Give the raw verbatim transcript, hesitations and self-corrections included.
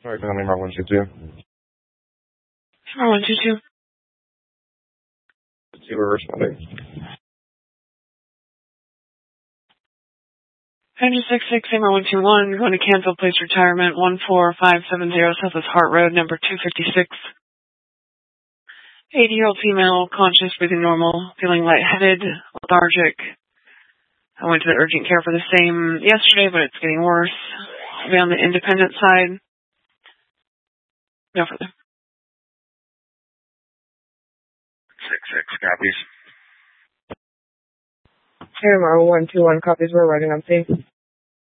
Sorry, can I name one two two? one two two. Two reverse Monday. Engine six six, Amber one two one, you're going to Canfield Place Retirement, one four five seven zero Southwest Hart Road, number two fifty-six. eighty-year-old female, conscious, breathing normal, feeling lightheaded, lethargic. I went to the urgent care for the same yesterday, but it's getting worse. I'll be on the independent side. No further. Six six copies. Amber one two one copies. We're writing on scene.